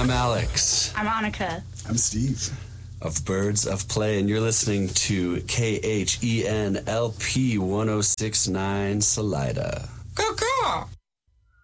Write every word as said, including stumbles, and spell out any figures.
I'm Alex. I'm Annika. I'm Steve. Of Birds of Play, and you're listening to K H E N L P one oh six point nine Salida. Caw-caw.